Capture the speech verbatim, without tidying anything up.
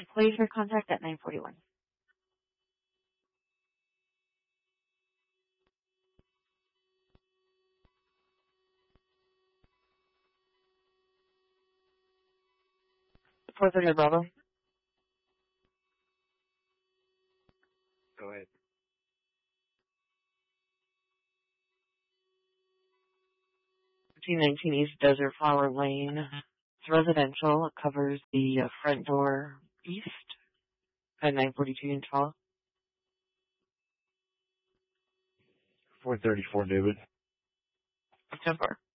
Please for contact at nine forty-one. four thirty Bravo. Go ahead. fifteen nineteen East Desert Flower Lane. It's residential. It covers the uh, front door east at nine forty-two and twelve. four thirty-four, David. ten four.